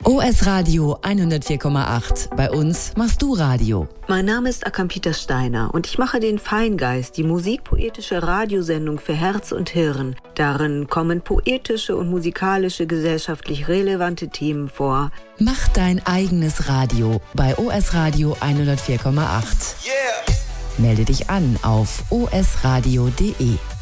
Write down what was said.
OS Radio 104,8. Bei uns machst du Radio. Mein Name ist Akampita Steiner und ich mache den Feingeist, die musikpoetische Radiosendung für Herz und Hirn. Darin kommen poetische und musikalische gesellschaftlich relevante Themen vor. Mach dein eigenes Radio bei OS Radio 104,8. Yeah. Melde dich an auf osradio.de.